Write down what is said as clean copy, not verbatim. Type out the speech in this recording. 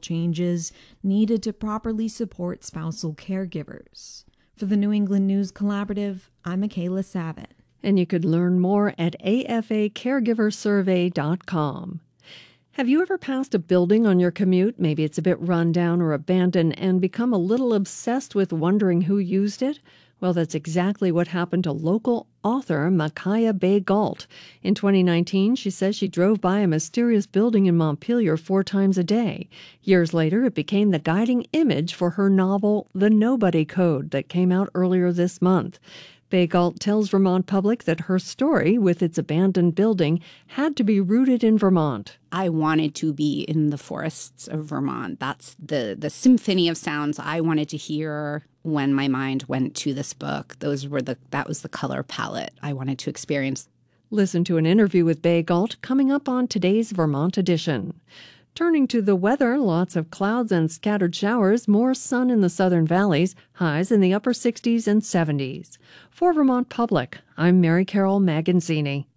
changes needed to properly support spousal caregivers. For the New England News Collaborative, I'm Michaela Savin. And you could learn more at afacaregiversurvey.com. Have you ever passed a building on your commute? Maybe it's a bit run down or abandoned and become a little obsessed with wondering who used it? Well, that's exactly what happened to local author Micaiah Bay Galt. In 2019, she says she drove by a mysterious building in Montpelier 4 times a day. Years later, it became the guiding image for her novel, The Nobody Code, that came out earlier this month. Bay Galt tells Vermont Public that her story, with its abandoned building, had to be rooted in Vermont. I wanted to be in the forests of Vermont. That's the symphony of sounds I wanted to hear when my mind went to this book. That was the color palette I wanted to experience. Listen to an interview with Bay Galt coming up on today's Vermont edition. Turning to the weather, lots of clouds and scattered showers, more sun in the southern valleys, highs in the upper 60s and 70s. For Vermont Public, I'm Mary Carol Maganzini.